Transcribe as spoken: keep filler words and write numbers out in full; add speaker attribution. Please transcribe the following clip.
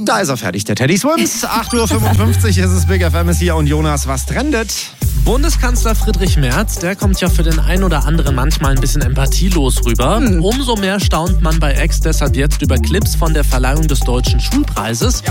Speaker 1: Da ist er fertig, der Teddy Swims. acht Uhr fünfundfünfzig ist es, Big F M ist hier und Jonas, was trendet?
Speaker 2: Bundeskanzler Friedrich Merz, der kommt ja für den einen oder anderen manchmal ein bisschen empathielos rüber. Hm. Umso mehr staunt man bei X deshalb jetzt über Clips von der Verleihung des Deutschen Schulpreises.